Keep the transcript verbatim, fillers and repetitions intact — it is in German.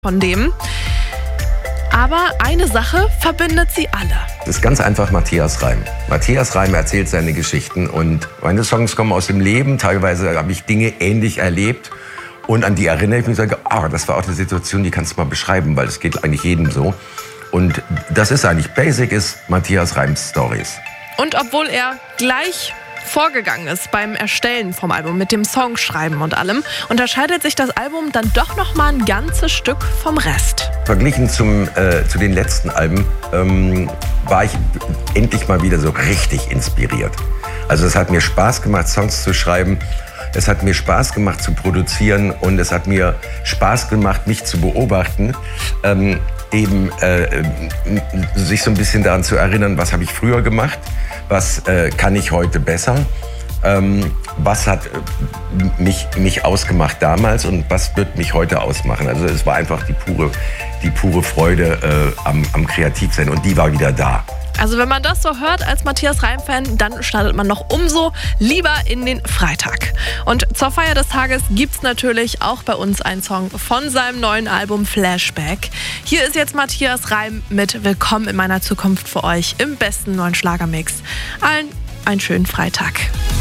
von dem. Aber eine Sache verbindet sie alle. Das ist ganz einfach Matthias Reim. Matthias Reim erzählt seine Geschichten und meine Songs kommen aus dem Leben. Teilweise habe ich Dinge ähnlich erlebt und an die erinnere ich mich und sage, ah, das war auch eine Situation, die kannst du mal beschreiben, weil das geht eigentlich jedem so. Und das ist eigentlich, Basic ist Matthias Reims Stories. Und obwohl er gleich vorgegangen ist beim Erstellen vom Album, mit dem Songschreiben und allem, unterscheidet sich das Album dann doch noch mal ein ganzes Stück vom Rest. Verglichen zum, äh, zu den letzten Alben ähm, war ich endlich mal wieder so richtig inspiriert. Also es hat mir Spaß gemacht, Songs zu schreiben. Es hat mir Spaß gemacht zu produzieren und es hat mir Spaß gemacht, mich zu beobachten. Ähm, eben äh, sich so ein bisschen daran zu erinnern, was habe ich früher gemacht, was äh, kann ich heute besser, ähm, was hat äh, mich, mich ausgemacht damals und was wird mich heute ausmachen. Also es war einfach die pure, die pure Freude äh, am, am Kreativsein und die war wieder da. Also wenn man das so hört als Matthias Reim-Fan, dann startet man noch umso lieber in den Freitag. Und zur Feier des Tages gibt's natürlich auch bei uns einen Song von seinem neuen Album Flashback. Hier ist jetzt Matthias Reim mit Willkommen in meiner Zukunft für euch im besten neuen Schlagermix. Allen einen schönen Freitag.